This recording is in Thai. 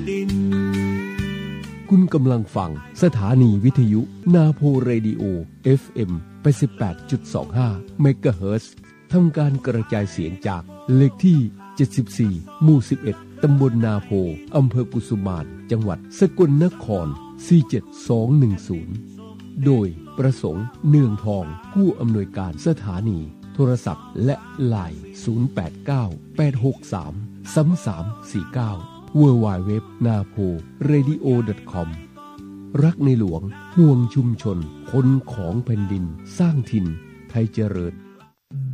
คุณกำลังฟังสถานีวิทยุนาโพเรดิโอ FM 88.25 เมกะเฮิรตซ์ทำการกระจายเสียงจากเลขที่ 74 หมู่ 11 ตำบลนาโพ อำเภอกุสุมาน จังหวัดสกลนคร 47210 โดยประสงค์เนืองทองผู้อำนวยการสถานีโทรศัพท์และไลน์ 0898633349 www.naporadio.com รักในหลวงห่วงชุมชนคนของแผ่นดินสร้างถิ่นไทยเจริญ